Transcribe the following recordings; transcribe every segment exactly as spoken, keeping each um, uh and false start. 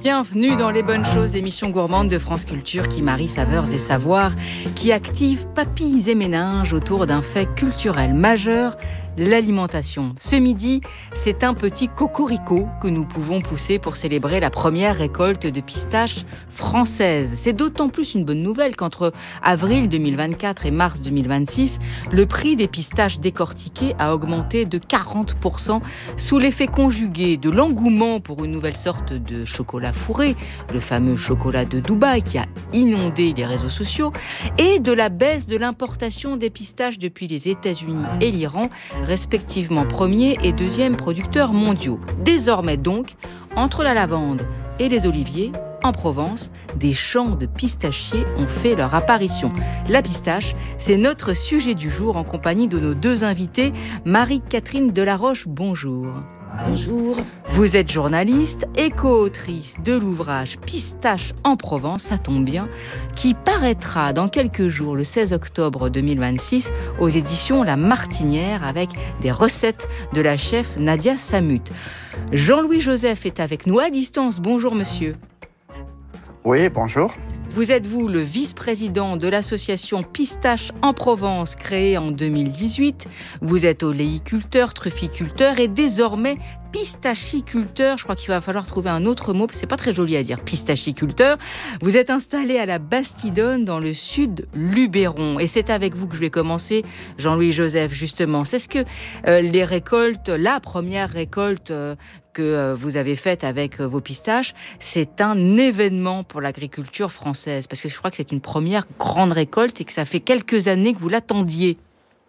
Bienvenue dans Les Bonnes Choses, l'émission gourmande de France Culture qui marie saveurs et savoirs, qui active papilles et méninges autour d'un fait culturel majeur, l'alimentation. Ce midi, c'est un petit cocorico que nous pouvons pousser pour célébrer la première récolte de pistaches françaises. C'est d'autant plus une bonne nouvelle qu'entre avril deux mille vingt-quatre et mars deux mille vingt-six, le prix des pistaches décortiquées a augmenté de quarante pour cent sous l'effet conjugué de l'engouement pour une nouvelle sorte de chocolat fourré, le fameux chocolat de Dubaï qui a inondé les réseaux sociaux, et de la baisse de l'importation des pistaches depuis les États-Unis et l'Iran, respectivement premier et deuxième producteurs mondiaux. Désormais donc, entre la lavande et les oliviers, en Provence, des champs de pistachiers ont fait leur apparition. La pistache, c'est notre sujet du jour en compagnie de nos deux invités. Marie-Catherine Delaroche, bonjour. Bonjour. Vous êtes journaliste et co-autrice de l'ouvrage Pistache en Provence, ça tombe bien, qui paraîtra dans quelques jours, le seize octobre deux mille vingt-six, aux éditions La Martinière, avec des recettes de la chef Nadia Samut. Jean-Louis Joseph est avec nous à distance. Bonjour monsieur. Oui, bonjour. Vous êtes, vous, le vice-président de l'association Pistache en Provence, créée en deux mille dix-huit. Vous êtes oléiculteur, trufficulteur et désormais pistachiculteur. Je crois qu'il va falloir trouver un autre mot, c'est pas très joli à dire, pistachiculteur. Vous êtes installé à la Bastidonne, dans le sud Luberon. Et c'est avec vous que je vais commencer, Jean-Louis Joseph, justement. C'est ce que euh, les récoltes, la première récolte euh, que euh, vous avez faite avec euh, vos pistaches, c'est un événement pour l'agriculture française. Parce que je crois que c'est une première grande récolte et que ça fait quelques années que vous l'attendiez.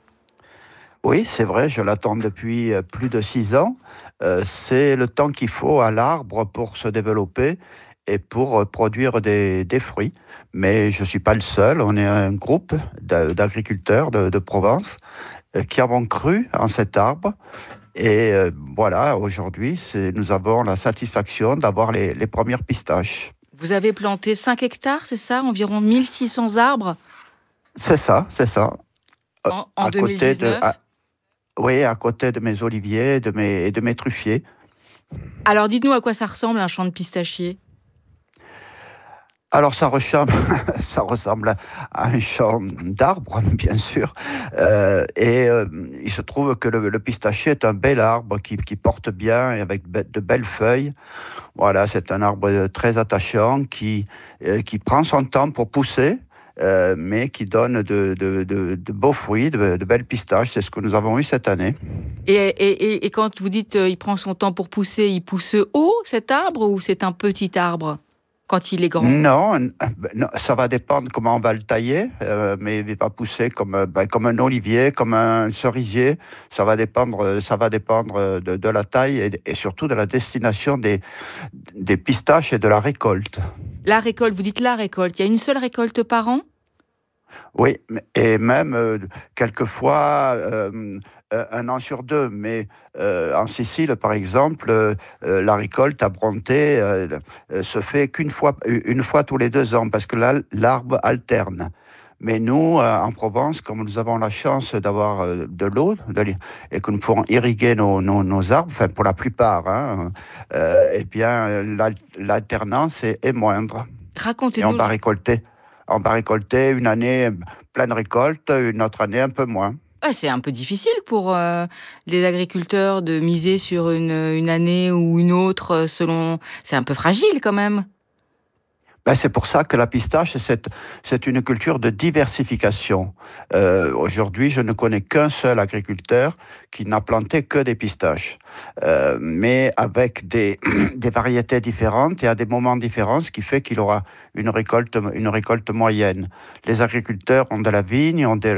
Oui, c'est vrai, je l'attends depuis plus de six ans. Euh, c'est le temps qu'il faut à l'arbre pour se développer et pour produire des, des fruits. Mais je ne suis pas le seul, on est un groupe d'agriculteurs de, de Provence euh, qui avons cru en cet arbre. Et euh, voilà, aujourd'hui, c'est, nous avons la satisfaction d'avoir les, les premières pistaches. Vous avez planté cinq hectares, c'est ça? Environ mille six cents arbres? C'est ça, c'est ça. En, en deux mille dix-neuf? Oui, à côté de mes oliviers et de mes, et de mes truffiers. Alors, dites-nous à quoi ça ressemble un champ de pistachiers? Alors, ça ressemble, ça ressemble à un champ d'arbres, bien sûr. Euh, et euh, il se trouve que le, le pistachier est un bel arbre qui, qui porte bien et avec de belles feuilles. Voilà, c'est un arbre très attachant qui, euh, qui prend son temps pour pousser. Euh, mais qui donne de, de, de, de beaux fruits, de, de belles pistaches. C'est ce que nous avons eu cette année. Et, et, et quand vous dites euh, il prend son temps pour pousser, il pousse haut cet arbre ou c'est un petit arbre quand il est grand? Non, non, ça va dépendre comment on va le tailler, euh, mais il va pousser comme, ben, comme un olivier, comme un cerisier. Ça va dépendre, ça va dépendre de, de la taille et, et surtout de la destination des, des pistaches et de la récolte. La récolte, vous dites la récolte, il y a une seule récolte par an? Oui, et même euh, quelquefois euh, un an sur deux. Mais euh, en Sicile, par exemple, euh, la récolte à Bronté euh, se fait qu'une fois, une fois tous les deux ans, parce que là, l'arbre alterne. Mais nous, euh, en Provence, comme nous avons la chance d'avoir euh, de l'eau de et que nous pouvons irriguer nos, nos, nos arbres, enfin pour la plupart, hein, euh, eh bien l'alternance est, est moindre. Racontez-nous. Et on va récolter. On va récolter une année pleine récolte, une autre année un peu moins. Ah, c'est un peu difficile pour euh, les agriculteurs de miser sur une, une année ou une autre selon... C'est un peu fragile quand même. Ben c'est pour ça que la pistache, c'est, c'est une culture de diversification. Euh, aujourd'hui, je ne connais qu'un seul agriculteur qui n'a planté que des pistaches, euh, mais avec des, des variétés différentes et à des moments différents, ce qui fait qu'il aura une récolte, une récolte moyenne. Les agriculteurs ont de la vigne, ont de